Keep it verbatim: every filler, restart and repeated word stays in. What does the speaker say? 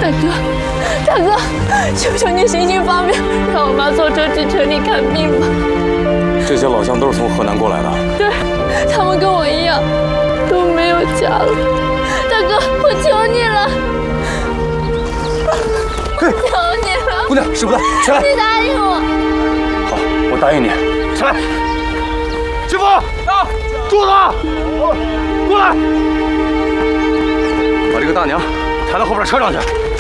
大哥，大哥，求求你行行方便，让我妈坐车去城里看病吧。 这些老乡都是从河南过来的。 对，他们跟我一样，都没有家了。大哥，我求你了，我求你了。 姑娘，使不得，起来。 你答应我。 好，我答应你。起来。师傅，啊，柱子，过来，把这个大娘抬到后边车上去。